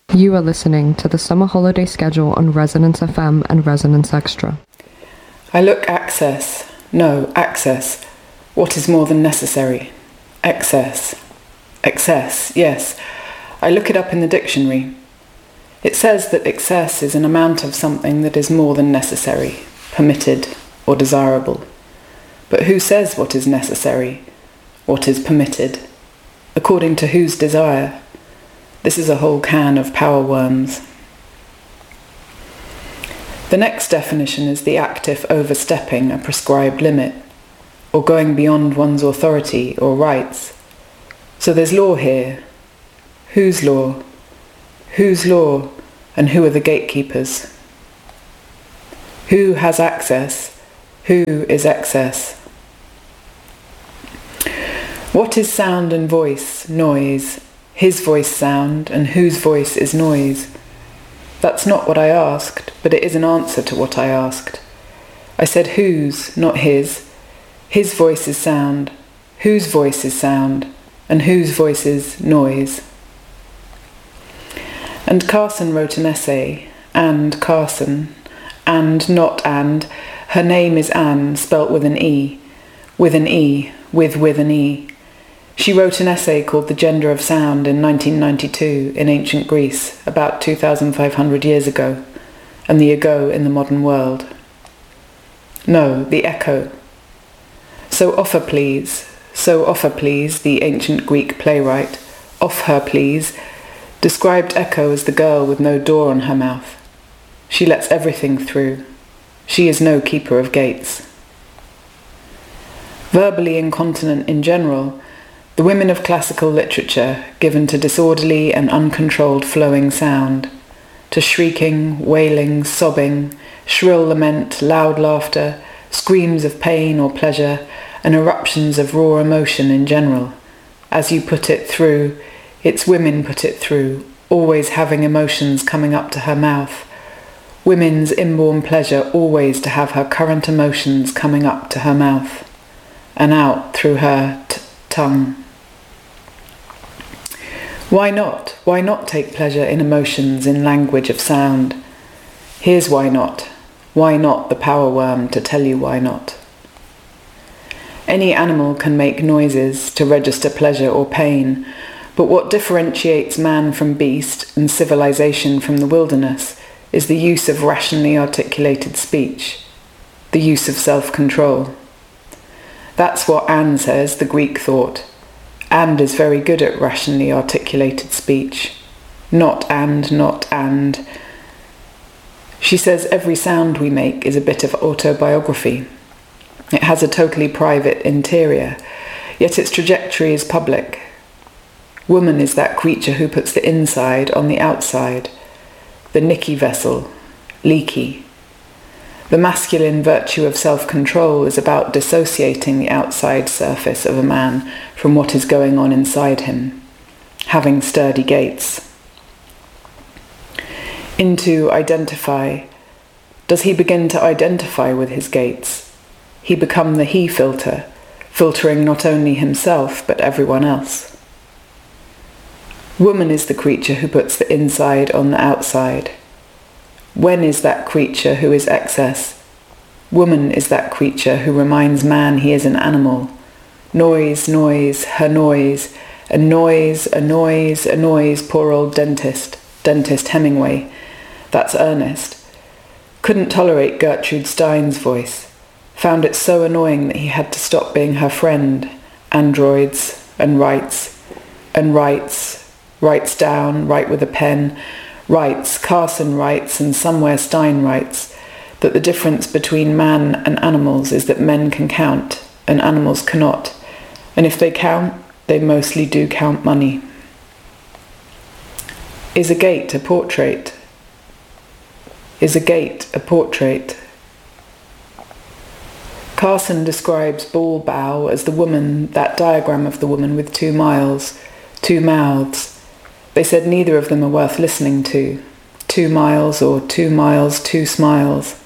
You are listening to the summer holiday schedule on Resonance FM and Resonance Extra. I look access. What is more than necessary? Excess, yes. I look it up in the dictionary. It says that excess is an amount of something that is more than necessary, permitted, or desirable. But who says what is necessary, what is permitted? According to whose desire? This is a whole can of power worms. The next definition is the act of overstepping a prescribed limit, or going beyond one's authority or rights. So there's law here. Whose law? Whose law, and who are the gatekeepers? Who has access? Who is excess? What is sound and voice, noise? His voice sound, and whose voice is noise? That's not what I asked, but it is an answer to what I asked. I said whose, not his. His voice is sound, whose voice is sound, and whose voice is noise. And Carson wrote an essay, and Carson, and not and. Her name is Anne, spelt with an E, with an E. She wrote an essay called The Gender of Sound in 1992 in ancient Greece, about 2,500 years ago, and the ago in the modern world. No, the echo. So offer please, the ancient Greek playwright, off her please, described echo as the girl with no door on her mouth. She lets everything through. She is no keeper of gates. Verbally incontinent in general, the women of classical literature given to disorderly and uncontrolled flowing sound, to shrieking, wailing, sobbing, shrill lament, loud laughter, screams of pain or pleasure, and eruptions of raw emotion in general. As you put it through, its women put it through, always having emotions coming up to her mouth. Women's inborn pleasure always to have her current emotions coming up to her mouth, and out through her tongue. Why not? Why not take pleasure in emotions in language of sound? Here's why not. Why not the power worm to tell you why not? Any animal can make noises to register pleasure or pain, but what differentiates man from beast and civilization from the wilderness is the use of rationally articulated speech, the use of self-control. That's what Anne says the Greek thought. And is very good at rationally articulated speech. Not and. She says every sound we make is a bit of autobiography. It has a totally private interior, yet its trajectory is public. Woman is that creature who puts the inside on the outside, the Nicky vessel, leaky. The masculine virtue of self-control is about dissociating the outside surface of a man from what is going on inside him, having sturdy gates. Into identify. Does he begin to identify with his gates? He become the he filter, filtering not only himself but everyone else. Woman is the creature who puts the inside on the outside. When is that creature who is excess? Woman is that creature who reminds man he is an animal. Noise, her noise, a noise, poor old dentist Hemingway. That's Ernest. Couldn't tolerate Gertrude Stein's voice. Found it so annoying that he had to stop being her friend. Androids, and writes down, write with a pen, writes, Carson writes, and somewhere Stein writes, that the difference between man and animals is that men can count, and animals cannot. And if they count, they mostly do count money. Is a gate a portrait? Is a gate a portrait? Carson describes Ball Bow as the woman, that diagram of the woman with 2 mouths. They said neither of them are worth listening to. 2 miles or 2 miles, 2 smiles.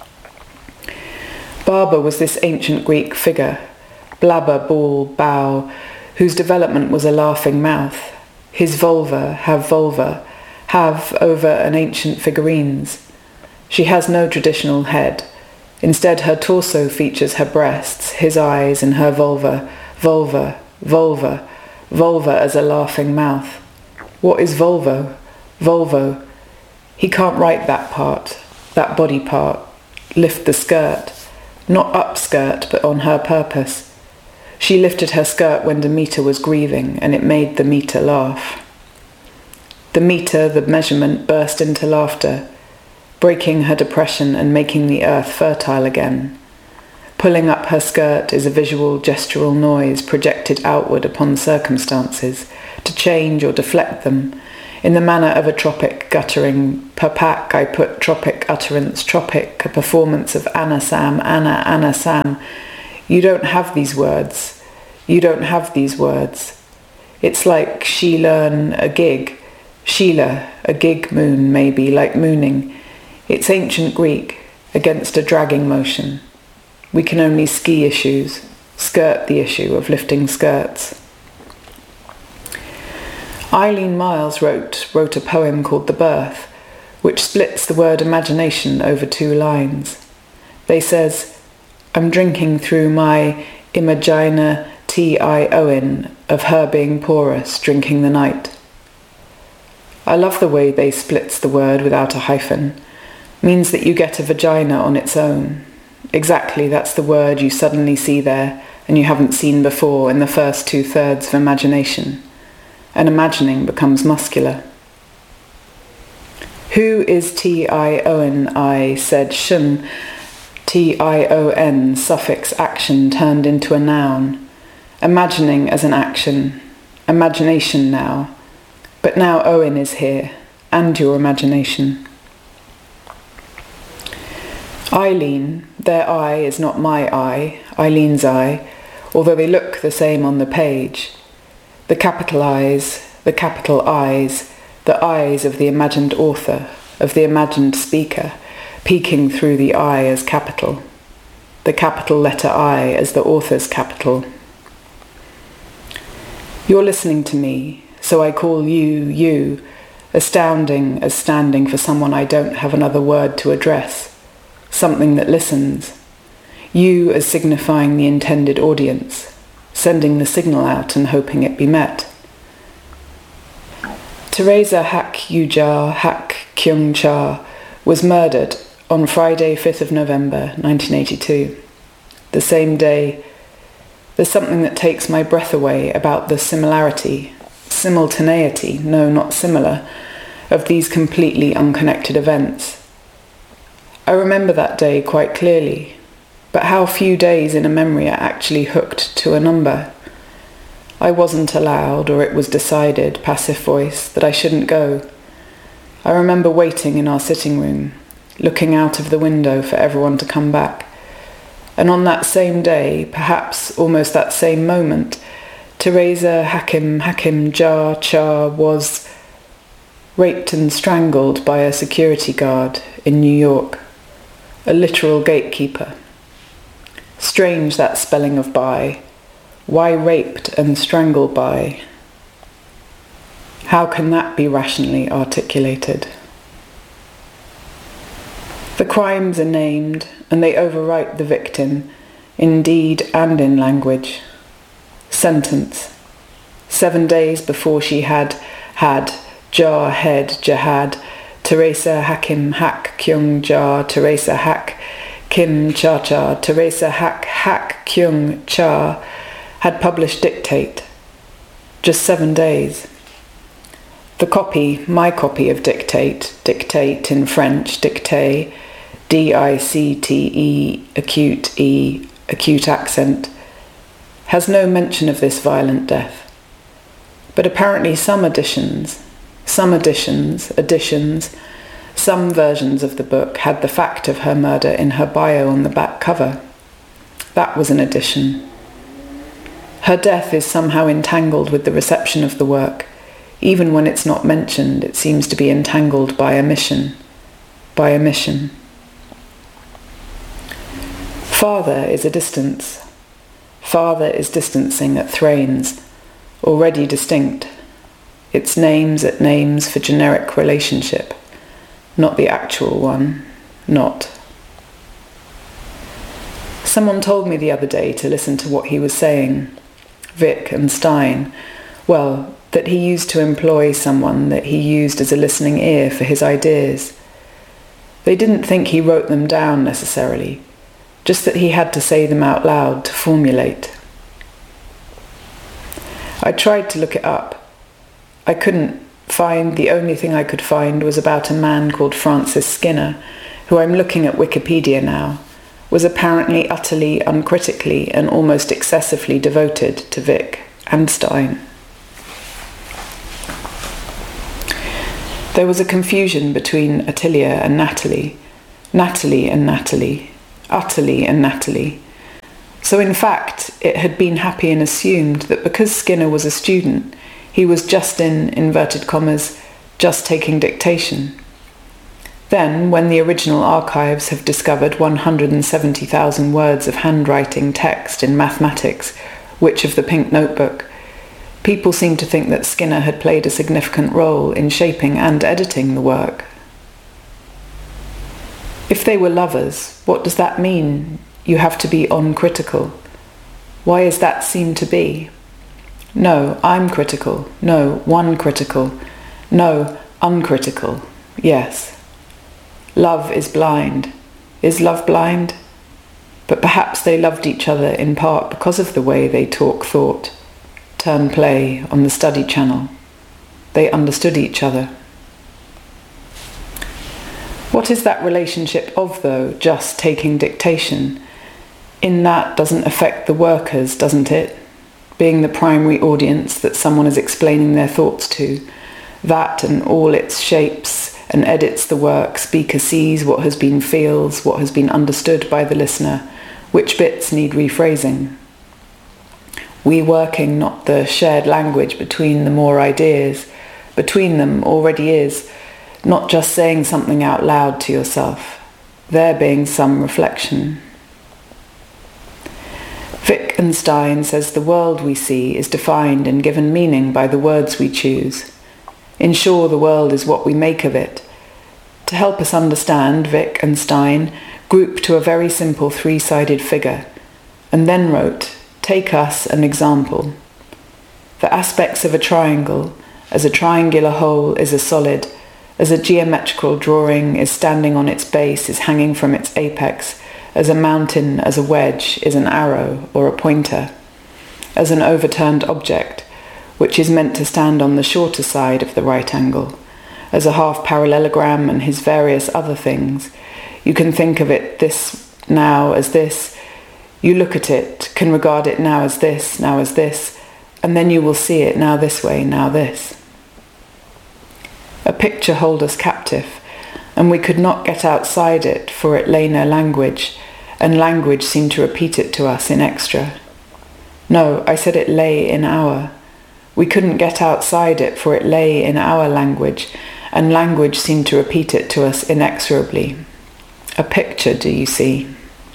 Barber was this ancient Greek figure, blabber, ball, bow, whose development was a laughing mouth. His vulva, have over an ancient figurines. She has no traditional head. Instead, her torso features her breasts, his eyes, and her vulva, vulva, vulva, vulva as a laughing mouth. What is Volvo? Volvo. He can't write that part, that body part. Lift the skirt. Not upskirt, but on her purpose. She lifted her skirt when Demeter was grieving, and it made the meter laugh. The meter, the measurement, burst into laughter, breaking her depression and making the earth fertile again. Pulling up her skirt is a visual, gestural noise projected outward upon circumstances, to change or deflect them, in the manner of a tropic guttering. Per pack I put tropic utterance, tropic, a performance of Anna Sam, Anna, Anna Sam. You don't have these words. You don't have these words. It's like she learn a gig. Sheila, a gig moon maybe, like mooning. It's ancient Greek, against a dragging motion. We can only ski issues, skirt the issue of lifting skirts. Eileen Myles wrote a poem called The Birth, which splits the word imagination over 2 lines. They says, I'm drinking through my imagina T-I-O-N of her being porous, drinking the night. I love the way they splits the word without a hyphen. Means that you get a vagina on its own. Exactly, that's the word you suddenly see there and you haven't seen before in the first 2/3 of imagination. And imagining becomes muscular. Who is T-I-O-N? I said shun. T-I-O-N, suffix action turned into a noun. Imagining as an action. Imagination now. But now Owen is here, and your imagination. Eileen, their eye is not my eye, Eileen's eye, although they look the same on the page. The capital eyes, the capital eyes, the eyes of the imagined author, of the imagined speaker, peeking through the eye as capital, the capital letter I as the author's capital. You're listening to me, so I call you, you, astounding as standing for someone I don't have another word to address, something that listens. You as signifying the intended audience, sending the signal out and hoping it be met. Teresa Hak Yujar Hak Kyung Cha was murdered on Friday, 5th of November, 1982. The same day, there's something that takes my breath away about the simultaneity, no, not similar, of these completely unconnected events. I remember that day quite clearly, but how few days in a memory are actually hooked to a number. I wasn't allowed, or it was decided, passive voice, that I shouldn't go. I remember waiting in our sitting room, looking out of the window for everyone to come back. And on that same day, perhaps almost that same moment, Teresa Hakim Jar Cha was raped and strangled by a security guard in New York, a literal gatekeeper. Strange that spelling of by. Why raped and strangled by? How can that be rationally articulated? The crimes are named, and they overwrite the victim, in deed and in language. Sentence. 7 days before she had Jar Head Jihad, Teresa Hakim Hak Kyung Jar, Teresa Hak Kim Cha Cha, Teresa Hak Kyung Cha had published Dictate. Just 7 days. The copy, my copy of Dictate in French, Dictée, D-I-C-T-E, acute accent, has no mention of this violent death. But apparently some editions, some versions of the book had the fact of her murder in her bio on the back cover. That was an addition. Her death is somehow entangled with the reception of the work. Even when it's not mentioned, it seems to be entangled by omission. Father is a distance. Father is distancing at Thrains, already distinct. its names at names for generic relationship, not the actual one, not. Someone told me the other day to listen to what he was saying, Vic and Stein, well, that he used to employ someone that he used as a listening ear for his ideas. They didn't think he wrote them down necessarily, just that he had to say them out loud to formulate. I tried to look it up. I couldn't find, the only thing I could find was about a man called Francis Skinner, who I'm looking at Wikipedia now, was apparently utterly, uncritically and almost excessively devoted to Vic and Stein. There was a confusion between Attilia and Natalie, Natalie and Natalie, utterly and Natalie. So in fact, it had been happy and assumed that because Skinner was a student, he was just in inverted commas, just taking dictation. Then, when the original archives have discovered 170,000 words of handwriting text in mathematics, which of the pink notebook, people seem to think that Skinner had played a significant role in shaping and editing the work. If they were lovers, what does that mean? You have to be uncritical. Why is that seem to be? No, I'm critical. No, one critical. No, uncritical. Yes. Love is blind. Is love blind? But perhaps they loved each other in part because of the way they talk thought, turn play on the Study Channel. They understood each other. What is that relationship of, though, just taking dictation? In that doesn't affect the workers, doesn't it? Being the primary audience that someone is explaining their thoughts to. That and all its shapes and edits the work. Speaker sees what has been, feels what has been understood by the listener. Which bits need rephrasing? We working, not the shared language between the more ideas. Between them already is, not just saying something out loud to yourself. There being some reflection. Wittgenstein says the world we see is defined and given meaning by the words we choose. Ensure the world is what we make of it. To help us understand, Wittgenstein grouped to a very simple three-sided figure, and then wrote, take us an example. The aspects of a triangle, as a triangular whole is a solid, as a geometrical drawing is standing on its base, is hanging from its apex, as a mountain, as a wedge, is an arrow or a pointer, as an overturned object, which is meant to stand on the shorter side of the right angle, as a half parallelogram and his various other things. You can think of it this now as this, you look at it, can regard it now as this, and then you will see it now this way, now this. A picture hold us captive, and we could not get outside it, for it lay no language, and language seemed to repeat it to us in extra. No, I said it lay in our. We couldn't get outside it, for it lay in our language, and language seemed to repeat it to us inexorably. A picture, do you see?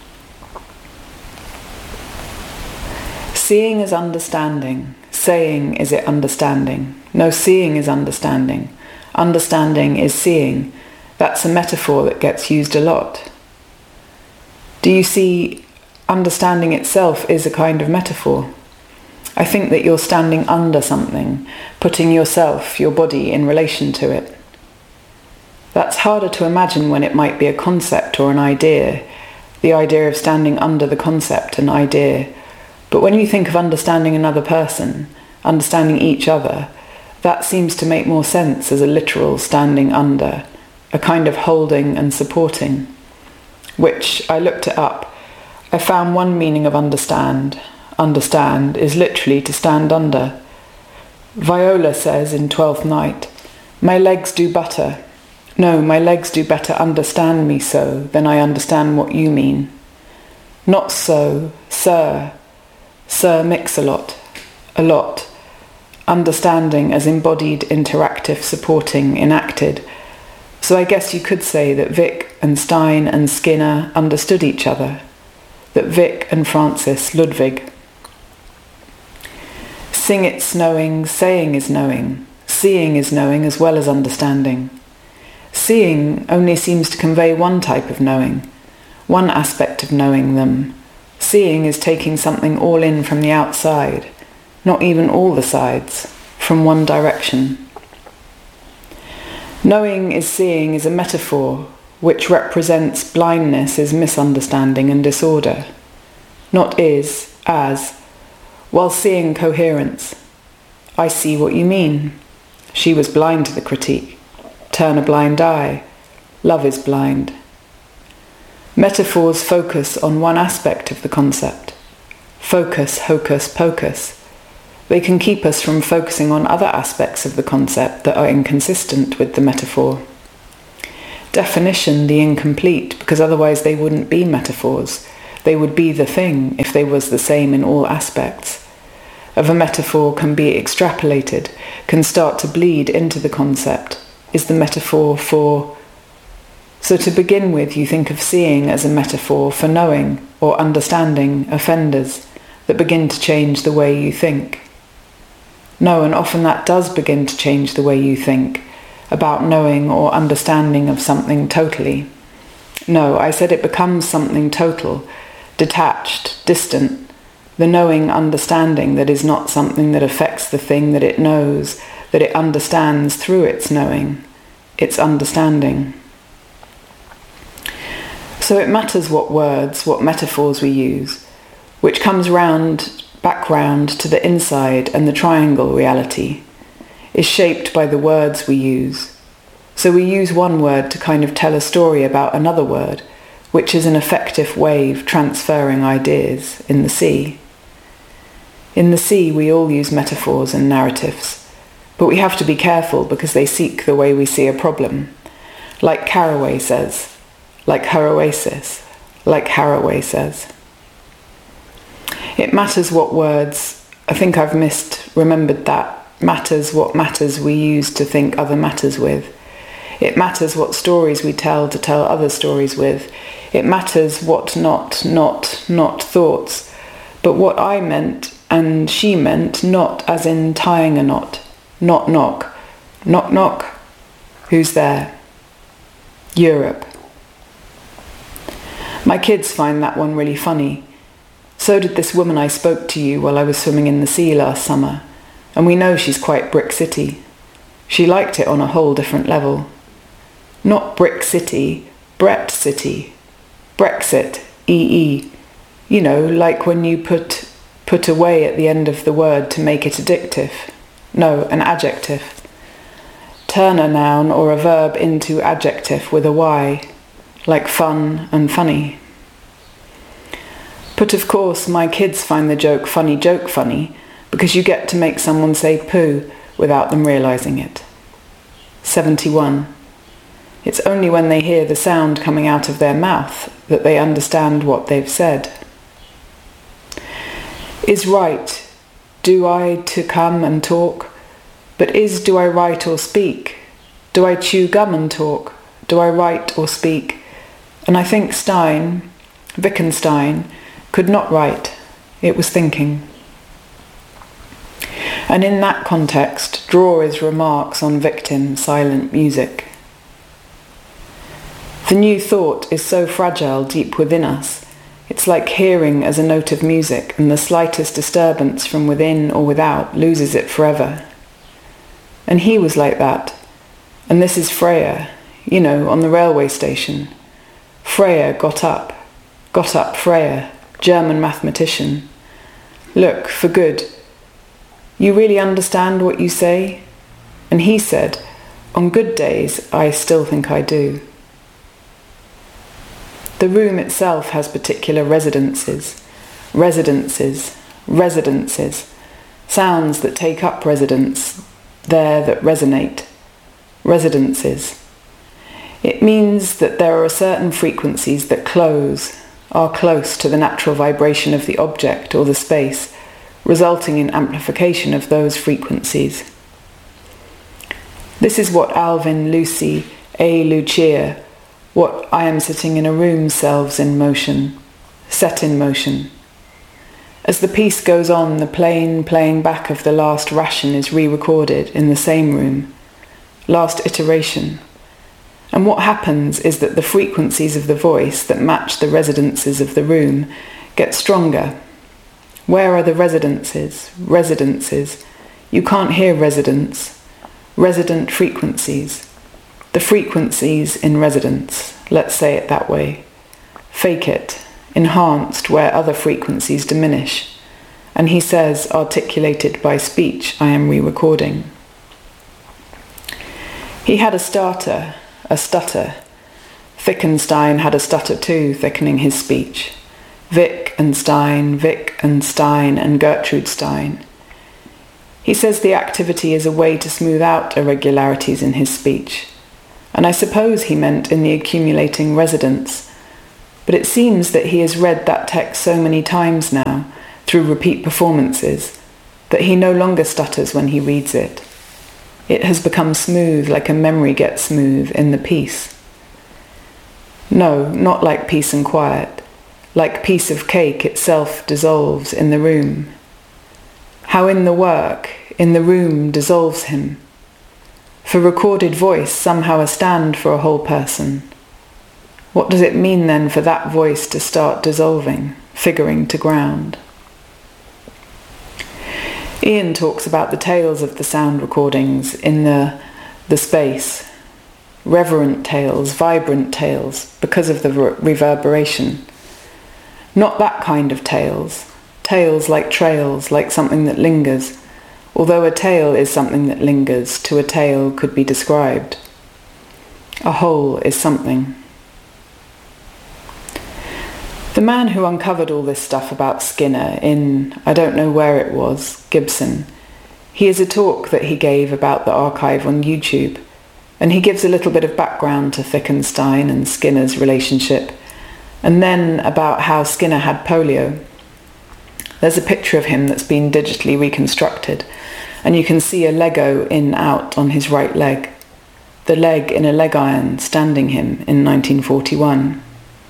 Seeing is understanding. Saying is it understanding. No, seeing is understanding. Understanding is seeing. That's a metaphor that gets used a lot. Do you see, understanding itself is a kind of metaphor. I think that you're standing under something, putting yourself, your body, in relation to it. That's harder to imagine when it might be a concept or an idea, the idea of standing under the concept, an idea. But when you think of understanding another person, understanding each other, that seems to make more sense as a literal standing under, a kind of holding and supporting, which I looked it up. I found one meaning of understand. Understand is literally to stand under. Viola says in Twelfth Night, my legs do better. No, my legs do better understand me so than I understand what you mean. Not so, sir. Sir mix a lot. Understanding as embodied, interactive, supporting, enacted. So I guess you could say that Vic and Stein and Skinner understood each other. That Vic and Francis, Ludwig. Sing it's snowing, saying is knowing. Seeing is knowing as well as understanding. Seeing only seems to convey one type of knowing, one aspect of knowing them. Seeing is taking something all in from the outside, not even all the sides, from one direction. Knowing is seeing is a metaphor which represents blindness as misunderstanding and disorder, not is, as, while seeing coherence. I see what you mean. She was blind to the critique. Turn a blind eye. Love is blind. Metaphors focus on one aspect of the concept. Focus, hocus pocus. They can keep us from focusing on other aspects of the concept that are inconsistent with the metaphor. Definition the incomplete, because otherwise they wouldn't be metaphors. They would be the thing if they was the same in all aspects. Of a metaphor can be extrapolated, can start to bleed into the concept, is the metaphor for... So to begin with, you think of seeing as a metaphor for knowing or understanding offenders that begin to change the way you think. No, and often that does begin to change the way you think about knowing or understanding of something totally. No, I said it becomes something total, detached, distant, the knowing understanding that is not something that affects the thing that it knows, that it understands through its knowing, its understanding. So it matters what words, what metaphors we use, which comes back round to the inside, and the triangle reality is shaped by the words we use. So we use one word to kind of tell a story about another word, which is an effective wave transferring ideas in the sea. In the sea we all use metaphors and narratives, but we have to be careful because they seek the way we see a problem. Like Carraway says, like her oasis, like Haraway says. It matters what words, I think I've remembered that, matters what matters we use to think other matters with. It matters what stories we tell to tell other stories with. It matters what not thoughts, but what I meant and she meant, not as in tying a knot. Not knock. Knock knock. Who's there? Europe. My kids find that one really funny. So did this woman I spoke to you while I was swimming in the sea last summer, and we know she's quite Brick City. She liked it on a whole different level. Not Brick City, Brett City. Brexit, EE. You know, like when you put away at the end of the word to make it addictive. No, an adjective. Turn a noun or a verb into adjective with a Y, like fun and funny. But of course, my kids find the joke funny, because you get to make someone say poo without them realising it. 71. It's only when they hear the sound coming out of their mouth that they understand what they've said. Is right, do I to come and talk? But is do I write or speak? Do I chew gum and talk? Do I write or speak? And I think Wittgenstein, could not write, it was thinking. And in that context, draw his remarks on victim silent music. The new thought is so fragile deep within us. It's like hearing as a note of music, and the slightest disturbance from within or without loses it forever. And he was like that. And this is Freya, you know, on the railway station. Freya got up Freya, German mathematician. Look, for good. You really understand what you say? And he said, on good days, I still think I do. The room itself has particular residences, sounds that take up residence, there that resonate, residences. It means that there are certain frequencies that are close to the natural vibration of the object or the space, resulting in amplification of those frequencies. This is what Alvin, Lucy, A. Lucia, what I am sitting in a room selves in motion, set in motion. As the piece goes on, the plain playing back of the last ration is re-recorded in the same room, last iteration. And what happens is that the frequencies of the voice that match the resonances of the room get stronger. Where are the resonances? Residences. You can't hear residence. Resident frequencies. The frequencies in residence. Let's say it that way. Fake it. Enhanced where other frequencies diminish. And he says, articulated by speech, I am re-recording. He had a stutter. Wittgenstein had a stutter too, thickening his speech. Vic and Stein, and Gertrude Stein. He says the activity is a way to smooth out irregularities in his speech. And I suppose he meant in the accumulating residence. But it seems that he has read that text so many times now, through repeat performances, that he no longer stutters when he reads it. It has become smooth like a memory gets smooth in the piece. No, not like peace and quiet. Like piece of cake itself dissolves in the room. How in the work, in the room, dissolves him. For recorded voice, somehow a stand for a whole person. What does it mean then for that voice to start dissolving, figuring to ground? Ian talks about the tales of the sound recordings in the space. Reverent tales, vibrant tales, because of the reverberation. Not that kind of tales. Tales like trails, like something that lingers. Although a tale is something that lingers, to a tale could be described. A whole is something. The man who uncovered all this stuff about Skinner in, I don't know where it was, Gibson, he has a talk that he gave about the archive on YouTube, and he gives a little bit of background to Wittgenstein and Skinner's relationship, and then about how Skinner had polio. There's a picture of him that's been digitally reconstructed, and you can see a Lego in-out on his right leg, the leg in a leg iron standing him in 1941.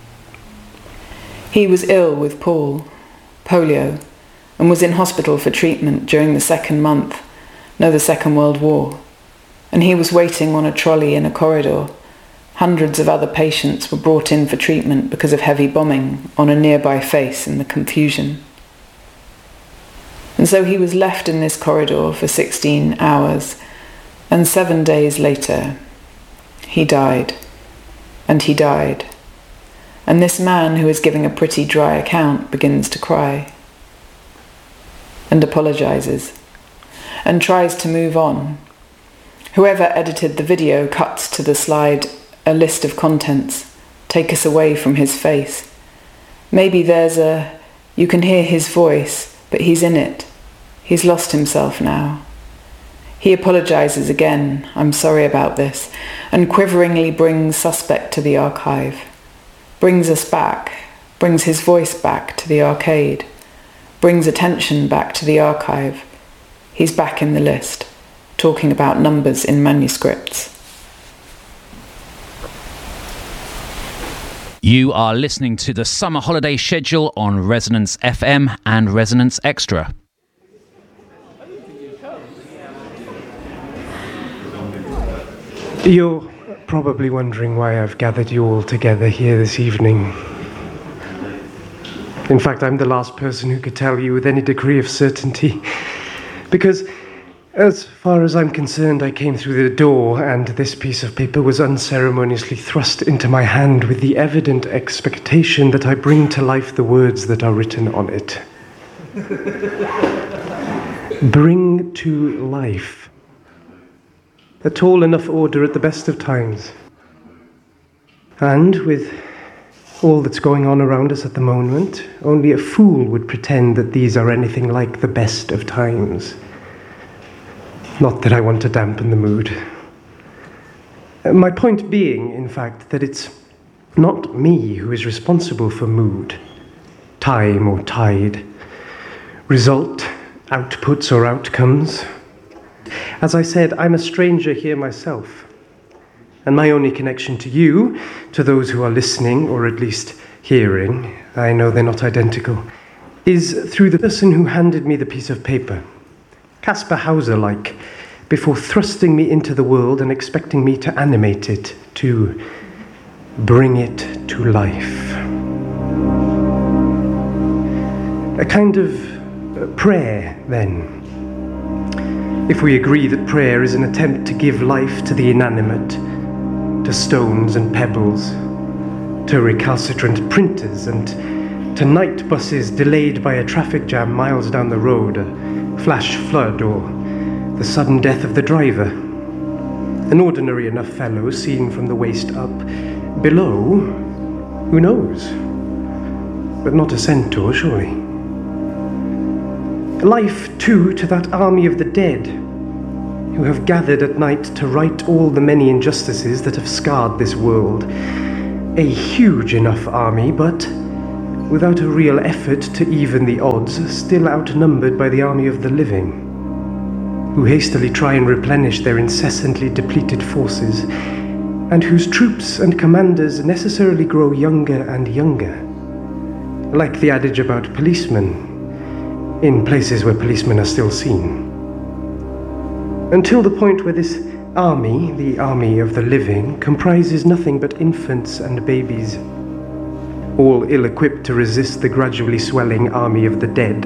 He was ill with polio, and was in hospital for treatment during the Second World War. And he was waiting on a trolley in a corridor. Hundreds of other patients were brought in for treatment because of heavy bombing on a nearby face in the confusion. And so he was left in this corridor for 16 hours, and 7 days later, he died. And he died. And this man who is giving a pretty dry account begins to cry and apologizes and tries to move on. Whoever edited the video cuts to the slide a list of contents, take us away from his face. Maybe you can hear his voice, but he's in it. He's lost himself now. He apologizes again, I'm sorry about this, and quiveringly brings suspect to the archive. Brings us back, brings his voice back to the arcade, brings attention back to the archive. He's back in the list, talking about numbers in manuscripts. You are listening to the summer holiday schedule on Resonance FM and Resonance Extra. You're probably wondering why I've gathered you all together here this evening. In fact, I'm the last person who could tell you with any degree of certainty. Because, as far as I'm concerned, I came through the door and this piece of paper was unceremoniously thrust into my hand with the evident expectation that I bring to life the words that are written on it. Bring to life. A tall enough order at the best of times. And with all that's going on around us at the moment, only a fool would pretend that these are anything like the best of times. Not that I want to dampen the mood. My point being, in fact, that it's not me who is responsible for mood, time or tide, result, outputs or outcomes. As I said, I'm a stranger here myself, and my only connection to you, to those who are listening, or at least hearing, I know they're not identical, is through the person who handed me the piece of paper, Caspar Hauser-like, before thrusting me into the world and expecting me to animate it, to bring it to life. A kind of prayer, then. If we agree that prayer is an attempt to give life to the inanimate, to stones and pebbles, to recalcitrant printers, and to night buses delayed by a traffic jam miles down the road, a flash flood, or the sudden death of the driver. An ordinary enough fellow seen from the waist up. Below, who knows? But not a centaur, surely. Life, too, to that army of the dead, who have gathered at night to right all the many injustices that have scarred this world. A huge enough army, but without a real effort to even the odds, still outnumbered by the army of the living, who hastily try and replenish their incessantly depleted forces, and whose troops and commanders necessarily grow younger and younger, like the adage about policemen, in places where policemen are still seen. Until the point where this army, the army of the living, comprises nothing but infants and babies, all ill-equipped to resist the gradually swelling army of the dead.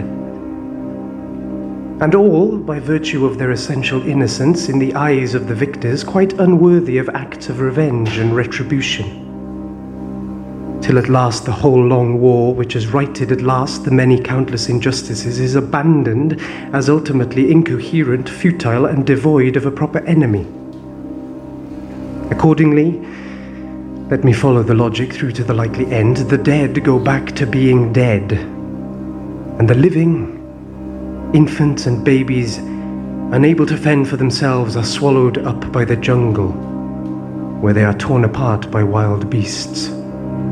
And all, by virtue of their essential innocence in the eyes of the victors, quite unworthy of acts of revenge and retribution. Till at last the whole long war, which has righted at last the many countless injustices, is abandoned as ultimately incoherent, futile, and devoid of a proper enemy. Accordingly, let me follow the logic through to the likely end. The dead go back to being dead, and the living, infants and babies, unable to fend for themselves, are swallowed up by the jungle, where they are torn apart by wild beasts.